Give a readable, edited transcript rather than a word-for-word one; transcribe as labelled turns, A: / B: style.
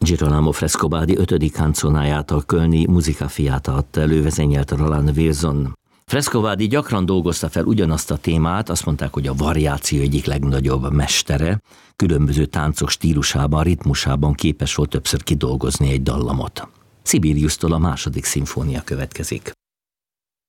A: Girolamo Frescobaldi 5. canzonáját, a kölni Musicafiát adta elő, vezényelte Roland Wilson. Frescobaldi gyakran dolgozta fel ugyanazt a témát, azt mondták, hogy a variáció egyik legnagyobb mestere, különböző táncok stílusában, ritmusában képes volt többször kidolgozni egy dallamot. Sibeliustól a 2. szimfónia következik.